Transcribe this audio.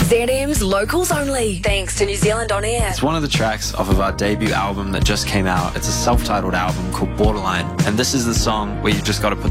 ZM's Locals Only, thanks to New Zealand On Air. It's one of the tracks off of our debut album that just came out. It's a self-titled album called Borderline, and this is the song where you just got to put